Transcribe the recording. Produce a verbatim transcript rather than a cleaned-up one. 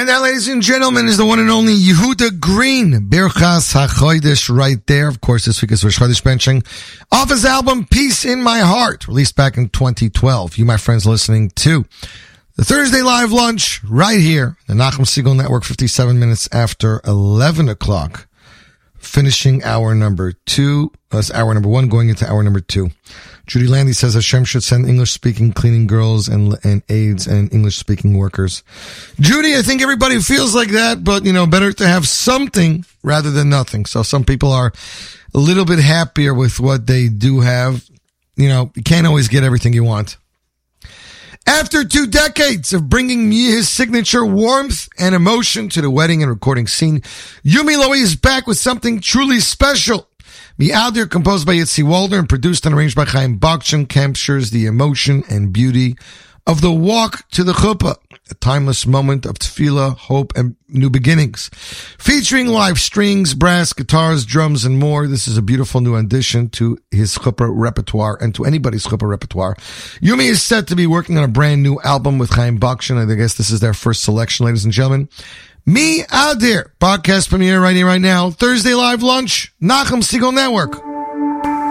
And that, ladies and gentlemen, is the one and only Yehuda Green. Birchas HaChodesh right there. Of course, this week is Rosh Chodesh benching off his album, Peace in My Heart, released back in twenty twelve. You, my friends, listening to the Thursday Live Lunch right here, the Nachum Segal Network, fifty-seven minutes after eleven o'clock. Finishing hour number two. That's hour number one, going into hour number two. Judy Landy says Hashem should send English-speaking cleaning girls and and aides and English-speaking workers. Judy, I think everybody feels like that, but, you know, better to have something rather than nothing. So some people are a little bit happier with what they do have. You know, you can't always get everything you want. After two decades of bringing his signature warmth and emotion to the wedding and recording scene, Yumi Lowy is back with something truly special. Me'adir, composed by Yitzi Waldner and produced and arranged by Chaim Bakshin, captures the emotion and beauty of the walk to the chuppah, a timeless moment of tefillah, hope, and new beginnings. Featuring live strings, brass, guitars, drums, and more, this is a beautiful new addition to his chuppah repertoire and to anybody's chuppah repertoire. Yumi is set to be working on a brand new album with Chaim Bakshin. I guess this is their first selection, ladies and gentlemen. Me'adir, broadcast premiere right here, right now. Thursday Live Lunch, Nachum Segal Network.